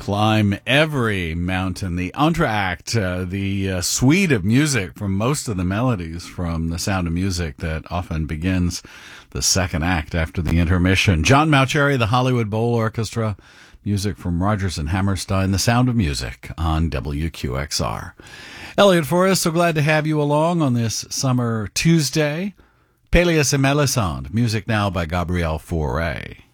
Climb every mountain. The entr'acte, the suite of music from most of the melodies from The Sound of Music that often begins the second act after the intermission. John Mauceri, the Hollywood Bowl Orchestra, music from Rodgers and Hammerstein, The Sound of Music on WQXR. Elliot Forrest, so glad to have you along on this summer Tuesday. Peleus et Melisande, music now by Gabriel Fauré.